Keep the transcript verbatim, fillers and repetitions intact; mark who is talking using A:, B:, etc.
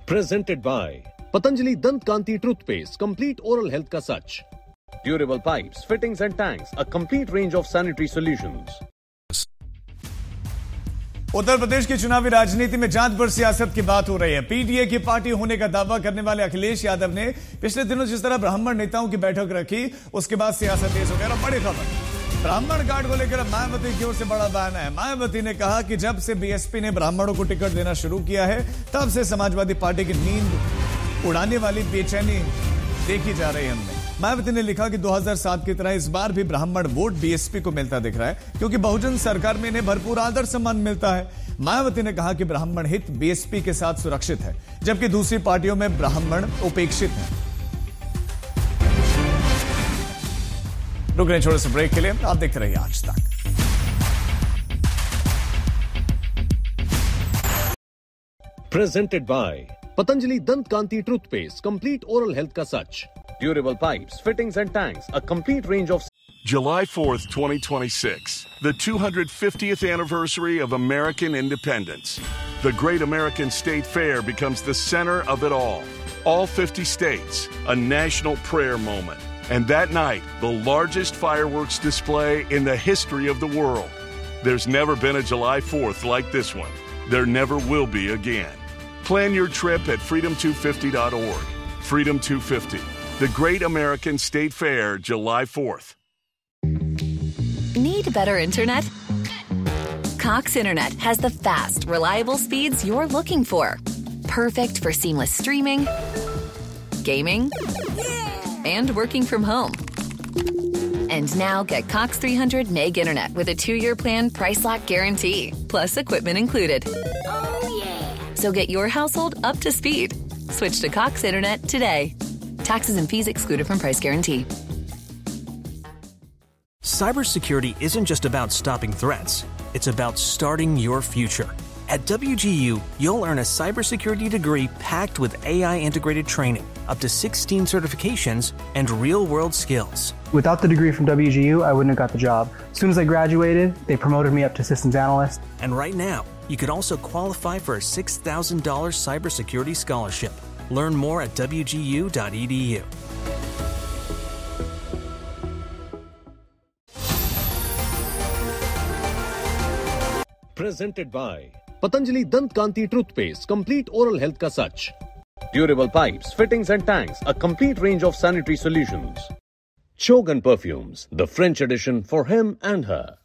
A: Presented by Patanjali Dant Kanti Toothpaste, complete oral health ka sach. Durable pipes, fittings and tanks, a complete range of sanitary solutions.
B: Uttar Pradesh की चुनावी राजनीति में जांच पर सियासत की बात हो रही है। पीडीए की पार्टी होने का दावा करने वाले अखिलेश यादव ने पिछले दिनों जिस तरह ब्राह्मण नेताओं की बैठक रखी, उसके बाद सियासत तेज हो गया। बड़ी खबर, ब्राह्मण कार्ड को लेकर मायावती की ओर से बड़ा बयान है। मायावती ने कहा कि जब से बीएसपी ने ब्राह्मणों को टिकट देना शुरू किया है, तब से समाजवादी पार्टी की नींद उड़ाने वाली बेचैनी देखी जा रही है हमने। मायावती ने लिखा कि दो हज़ार सात की तरह इस बार भी ब्राह्मण वोट बीएसपी को मिलता दिख रहा है, क्योंकि बहुजन सरकार में इन्हें भरपूर आदर सम्मान मिलता है। मायावती ने कहा कि ब्राह्मण हित बीएसपी के साथ सुरक्षित है, जबकि दूसरी पार्टियों में ब्राह्मण उपेक्षित हैं। रुक रहे छोटे से ब्रेक के लिए, आप देखते रहिए आज तक।
A: Presented by Patanjali Dant Kanti Toothpaste, complete oral health ka sach. Durable pipes, fittings and tanks, a complete range of...
C: July fourth, twenty twenty-six, the two hundred fiftieth anniversary of American independence. The Great American State Fair becomes the center of it all. All fifty states, a national prayer moment. And that night, the largest fireworks display in the history of the world. There's never been a July fourth like this one. There never will be again. Plan your trip at freedom two fifty dot org. Freedom two fifty, the Great American State Fair, July fourth.
D: Need better internet? Cox Internet has the fast, reliable speeds you're looking for. Perfect for seamless streaming, gaming, and working from home. And now get Cox three hundred meg internet with a two-year plan price lock guarantee, plus equipment included.
E: Oh, yeah.
D: So get your household up to speed. Switch to Cox Internet today. Taxes and fees excluded from price guarantee.
F: Cybersecurity isn't just about stopping threats. It's about starting your future. At W G U, you'll earn a cybersecurity degree packed with A I-integrated training, up to sixteen certifications, and real-world skills.
G: Without the degree from W G U, I wouldn't have got the job. As soon as I graduated, they promoted me up to systems analyst.
F: And right now, you could also qualify for a six thousand dollars cybersecurity scholarship. Learn more at W G U dot E D U.
A: Presented by Patanjali Dant Kanti Toothpaste, complete oral health ka sach. Durable pipes, fittings and tanks, a complete range of sanitary solutions. Chogan Perfumes, the French edition for him and her.